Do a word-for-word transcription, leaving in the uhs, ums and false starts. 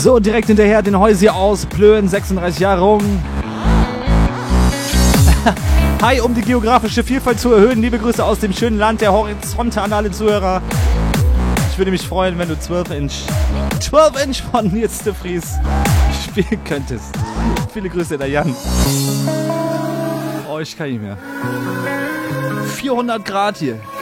So, direkt hinterher den Häusi aus Plön, sechsunddreißig Jahre jung. Hi, um die geografische Vielfalt zu erhöhen, liebe Grüße aus dem schönen Land der Horizonte an alle Zuhörer. Ich würde mich freuen, wenn du zwölf Inch zwölf Inch von Nils de Vries spielen könntest. Viele Grüße, der Jan. Oh, ich kann nicht mehr. vierhundert Grad hier.